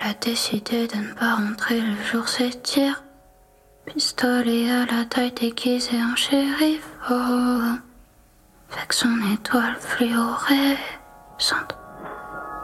a décidé de ne pas rentrer le jour s'étire. Pistolet à la taille déguisé en shérif. Oh. Fait que son étoile fluorescente